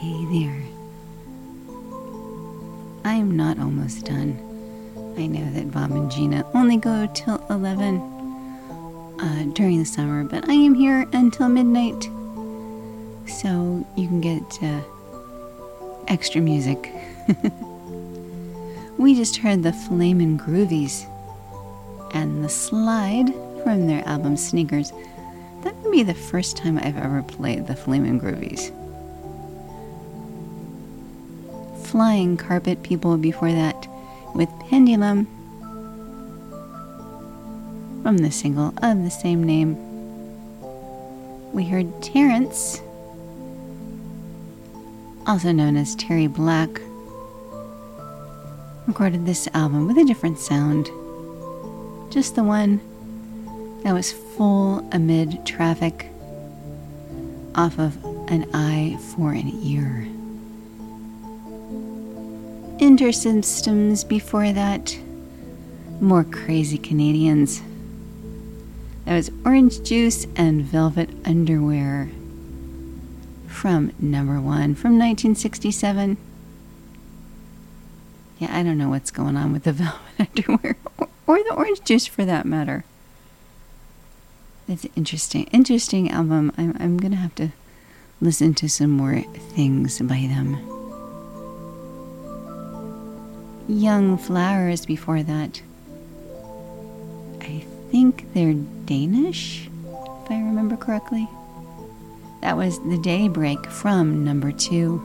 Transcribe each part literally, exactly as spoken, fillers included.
Hey there. I am not almost done. I know that Bob and Gina only go till eleven uh, during the summer, but I am here until midnight, so you can get uh, extra music. We just heard the Flamin' Groovies and The Slide from their album Sneakers. That would be the first time I've ever played the Flamin' Groovies. Flying Carpet People before that with Pendulum from the single of the same name. We heard Terrence, also known as Terry Black, recorded this album with a different sound. Just the one that was full amid traffic off of an eye for an ear. Intersystems before that, more Crazy Canadians. That was Orange Juice and Velvet Underwear from number one from nineteen sixty-seven. Yeah, I don't know what's going on with the Velvet Underwear or, or the Orange Juice for that matter. It's an interesting, interesting album. I'm, I'm gonna have to listen to some more things by them. Young Flowers before that. I think they're Danish, if I remember correctly. That was The Daybreak from number two.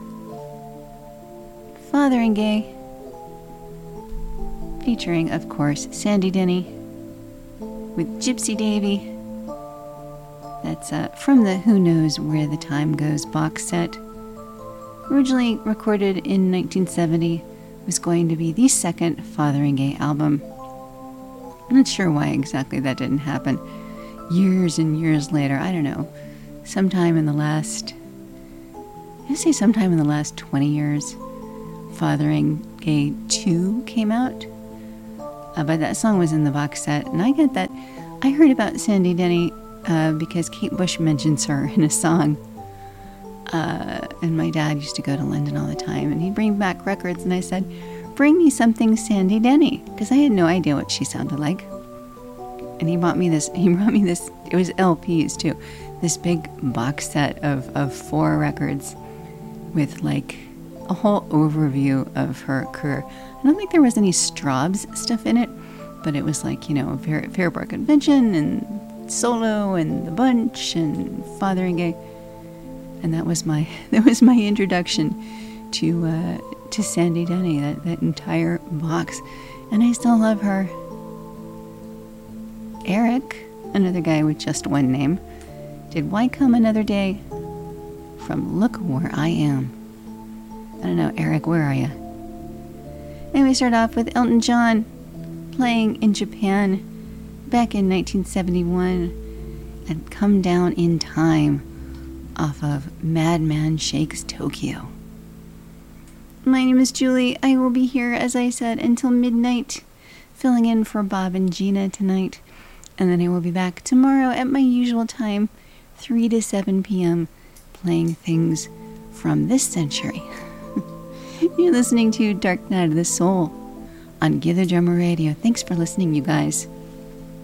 Fotheringay, featuring, of course, Sandy Denny with Gypsy Davy. That's uh, from the Who Knows Where the Time Goes box set. Originally recorded in nineteen seventy, was going to be the second Fotheringay album. I'm not sure why exactly that didn't happen. Years and years later, I don't know, sometime in the last, I say sometime in the last twenty years, Fotheringay two came out. Uh, but that song was in the box set, and I get that. I heard about Sandy Denny uh, because Kate Bush mentions her in a song. Uh, and my dad used to go to London all the time, and he'd bring back records, and I said, bring me something Sandy Denny, because I had no idea what she sounded like. And he bought me this, he brought me this, it was L Ps too, this big box set of, of four records with like a whole overview of her career. I don't think there was any Straub's stuff in it, but it was like, you know, Fair, Fairport Convention and Solo and The Bunch and Fotheringay. And that was my that was my introduction to uh, to Sandy Denny, that, that entire box. And I still love her. Eric, another guy with just one name, did Why Come Another Day from Look Where I Am. I don't know, Eric, where are you? And we start off with Elton John playing in Japan back in nineteen seventy-one and Come Down in Time off of Madman Shakes Tokyo. My name is Julie. I will be here, as I said, until midnight, filling in for Bob and Gina tonight. And then I will be back tomorrow at my usual time, three to seven p.m., playing things from this century. You're listening to Dark Night of the Soul on Give the Drummer Radio. Thanks for listening, you guys.